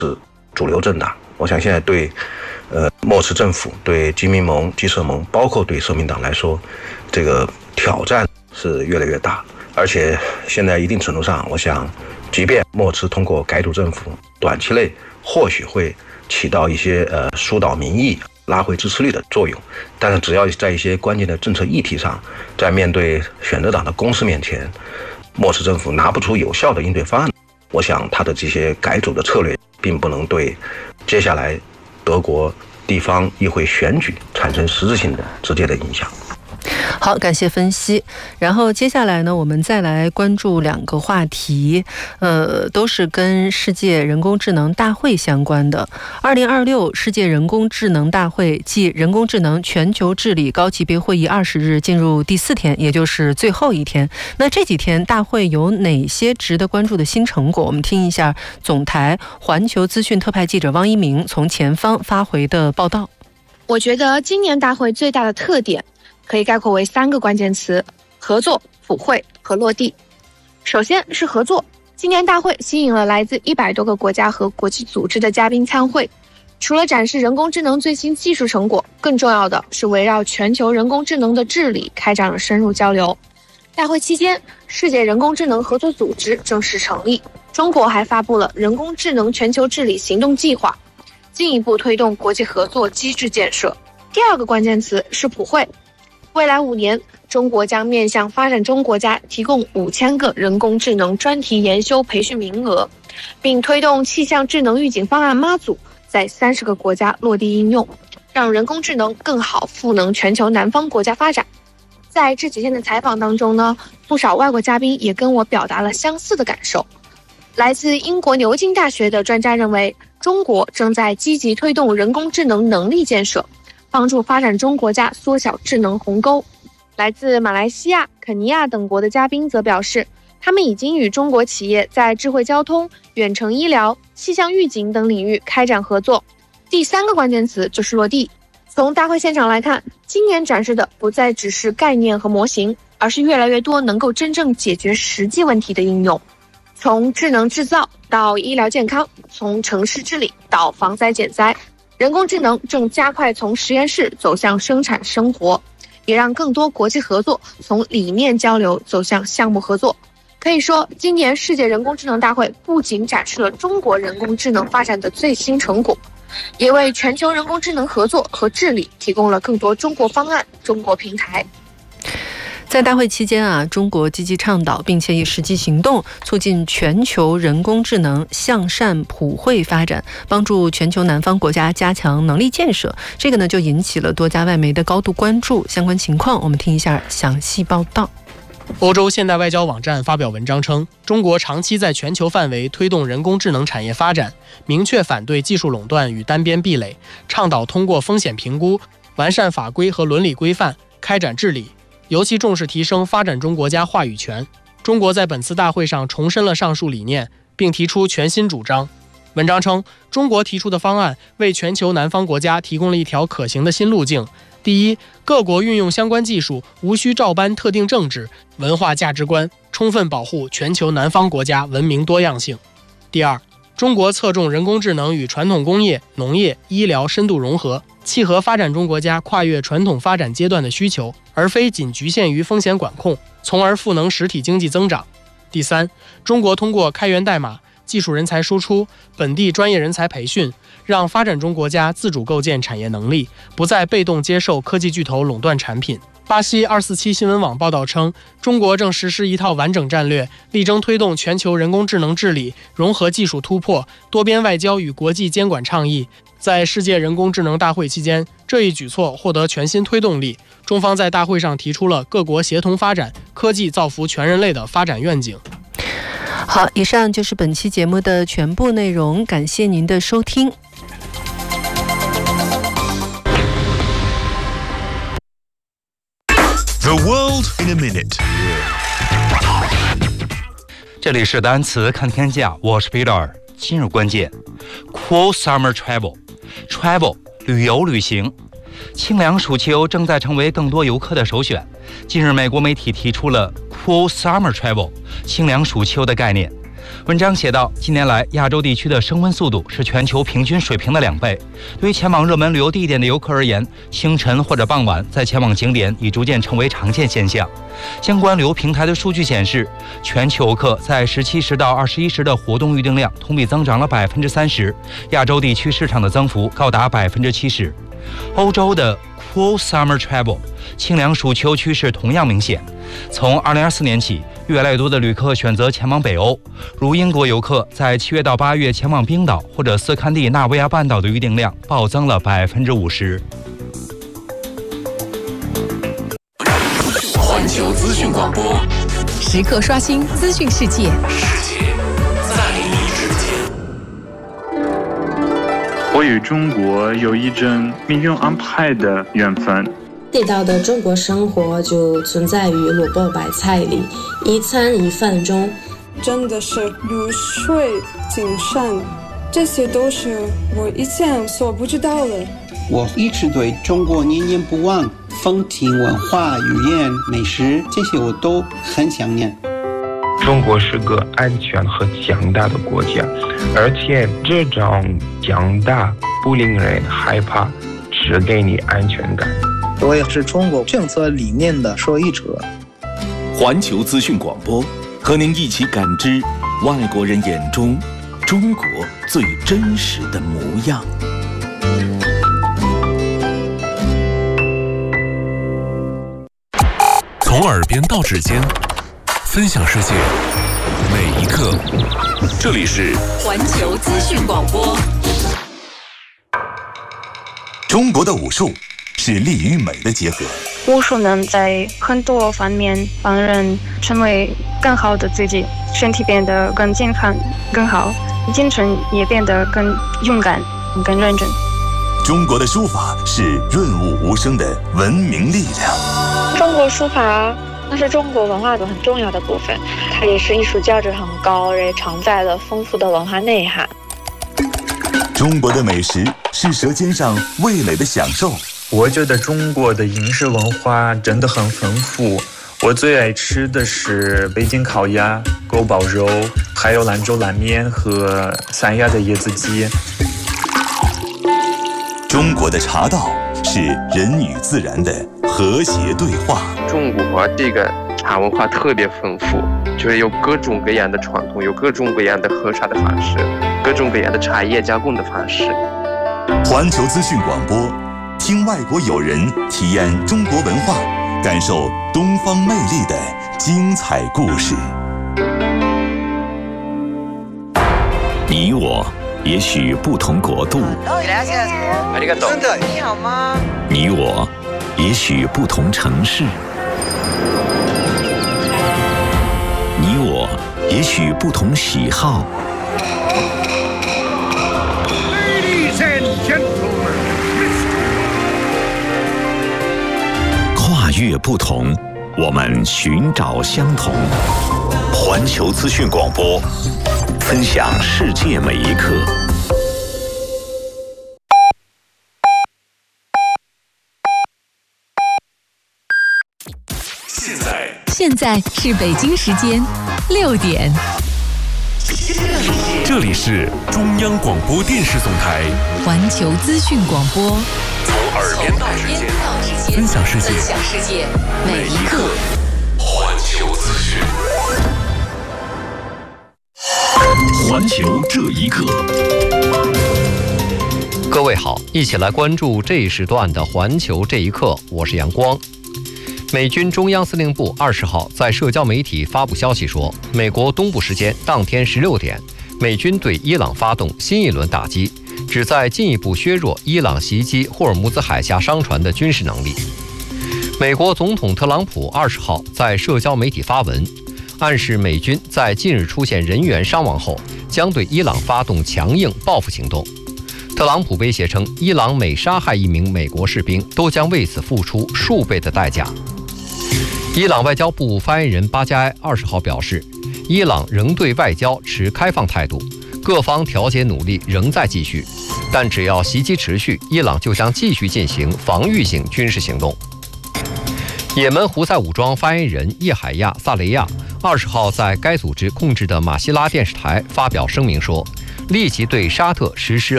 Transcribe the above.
主流政党。我想现在对莫茨政府、对基民盟、基社盟，包括对社民党来说，这个挑战是越来越大。而且现在一定程度上，我想，即便莫茨通过改组政府，短期内或许会起到一些疏导民意、拉回支持率的作用，但是只要在一些关键的政策议题上，在面对选择党的攻势面前，莫茨政府拿不出有效的应对方案，我想他的这些改组的策略并不能对接下来德国地方议会选举产生实质性的直接的影响。 好，感谢分析。然后接下来呢，我们再来关注两个话题，都是跟世界人工智能大会相关的。2026世界人工智能大会暨人工智能全球治理高级别会议20日进入第4天，也就是最后一天。那这几天大会有哪些值得关注的新成果？我们听一下总台环球资讯特派记者汪一鸣从前方发回的报道。 我觉得今年大会最大的特点可以概括为3个关键词：合作、普惠和落地。首先是合作，今年大会吸引了来自100多个国家和国际组织的嘉宾参会。除了展示人工智能最新技术成果，更重要的是围绕全球人工智能的治理开展了深入交流。大会期间，世界人工智能合作组织正式成立，中国还发布了人工智能全球治理行动计划，进一步推动国际合作机制建设。第2个关键词是普惠。未来5年，中国将面向发展中国家提供5000个人工智能专题研修培训名额，并推动气象智能预警方案妈祖在30个国家落地应用，让人工智能更好赋能全球南方国家发展。在这几天的采访当中呢，不少外国嘉宾也跟我表达了相似的感受。来自英国牛津大学的专家认为，中国正在积极推动人工智能能力建设，帮助发展中国家缩小智能鸿沟。来自马来西亚、肯尼亚等国的嘉宾则表示，他们已经与中国企业在智慧交通、远程医疗、气象预警等领域开展合作。第3个关键词就是落地。从大会现场来看，今年展示的不再只是概念和模型，而是越来越多能够真正解决实际问题的应用。从智能制造到医疗健康，从城市治理到防灾减灾，人工智能正加快从实验室走向生产生活，也让更多国际合作从理念交流走向项目合作。可以说，今年世界人工智能大会不仅展示了中国人工智能发展的最新成果，也为全球人工智能合作和治理提供了更多中国方案、中国平台。 在大会期间中国积极倡导并且以实际行动促进全球人工智能向善普惠发展，帮助全球南方国家加强能力建设。这个呢就引起了多家外媒的高度关注。相关情况我们听一下详细报道。 欧洲现代外交网站发表文章称，中国长期在全球范围推动人工智能产业发展，明确反对技术垄断与单边壁垒，倡导通过风险评估、完善法规和伦理规范开展治理，尤其重视提升发展中国家话语权。中国在本次大会上重申了上述理念，并提出全新主张。文章称，中国提出的方案为全球南方国家提供了一条可行的新路径。第一，各国运用相关技术无需照搬特定政治、文化价值观，充分保护全球南方国家文明多样性。第二，中国侧重人工智能与传统工业、农业、医疗深度融合，契合发展中国家跨越传统发展阶段的需求，而非仅局限于风险管控，从而赋能实体经济增长。第三，中国通过开源代码、技术人才输出、本地专业人才培训，让发展中国家自主构建产业能力，不再被动接受科技巨头垄断产品。巴西247新闻网报道称，中国正实施一套完整战略，力争推动全球人工智能治理，融合技术突破、多边外交与国际监管倡议。在世界人工智能大会期间，这一举措获得全新推动力。中方在大会上提出了各国协同发展、科技造福全人类的发展愿景。 好，以上就是本期节目的全部内容，感谢您的收听。 The world in a minute。 这里是单词看天下，我是 Peter。今日关键 ：Cool summer travel， 旅游旅行。清凉暑秋正在成为更多游客的首选。近日，美国媒体提出了 Cool summer travel 清凉暑秋的概念。 文章写道，近年来亚洲地区的升温速度是全球平均水平的2倍。对于前往热门旅游地点的游客而言，清晨或者傍晚再前往景点已逐渐成为常见现象。相关旅游平台的数据显示，全球游客在17时到21时的活动预订量同比增长了30%，亚洲地区市场的增幅高达70%。欧洲的 Cool Summer Travel 清凉暑秋趋势同样明显。从2024年起，越来越多的旅客选择前往北欧，如英国游客在7月到8月前往冰岛或者斯堪的纳维亚半岛的预订量暴增了50%。 环球资讯广播， 时刻刷新资讯世界， 世界在你之间。 我与中国有一种命运安排的缘分。 地道的中国生活就存在于萝卜白菜里，一餐一饭中。 真的是如水精深，这些都是我以前所不知道的。 我一直对中国念念不忘，风情文化、语言、美食，这些我都很想念。 中国是个安全和强大的国家，而且这种强大不令人害怕，只给你安全感。 我也是中国政策理念的受益者。 环球资讯广播，和您一起感知外国人眼中中国最真实的模样。 从耳边到指尖，分享世界每一刻。这里是环球资讯广播。 中国的武术是力与美的结合。 武术能在很多方面帮人成为更好的自己，身体变得更健康、更好，精神也变得更勇敢、更认真。 中国的书法是润物无声的文明力量。 中国书法那是中国文化的很重要的部分，它也是艺术价值很高，也承载了丰富的文化内涵。 中国的美食是舌尖上味蕾的享受。 我觉得中国的饮食文化真的很丰富，我最爱吃的是北京烤鸭、锅包肉，还有兰州拉面和三亚的椰子鸡。 中国的茶道是人与自然的和谐对话。 中国这个茶文化特别丰富，就是有各种各样的传统，有各种各样的喝茶的方式，各种各样的茶叶加工的方式。 环球资讯广播，听外国友人体验中国文化，感受东方魅力的精彩故事。 你我也许不同国度， 你好吗？ 你我也许不同城市，你我也许不同喜好。跨越不同，我们寻找相同。环球资讯广播，分享世界每一刻。 现在是北京时间6点。 这里是中央广播电视总台环球资讯广播， 从耳边到指尖，分享世界每一刻。 环球资讯， 环球这一刻。 各位好，一起来关注这一时段的环球这一刻，我是阳光。美军中央司令部20号在社交媒体发布消息说，美国东部时间当天16点，美军对伊朗发动新一轮打击，旨在进一步削弱伊朗袭击霍尔木兹海峡商船的军事能力。美国总统特朗普20号在社交媒体发文，暗示美军在近日出现人员伤亡后，将对伊朗发动强硬报复行动。特朗普威胁称，伊朗每杀害一名美国士兵，都将为此付出数倍的代价。伊朗外交部发言人巴加埃20号表示，伊朗仍对外交持开放态度，各方调解努力仍在继续，但只要袭击持续，伊朗就将继续进行防御性军事行动。也门胡塞武装发言人叶海亚·萨雷亚 20号在该组织控制的马希拉电视台发表声明说，立即对沙特实施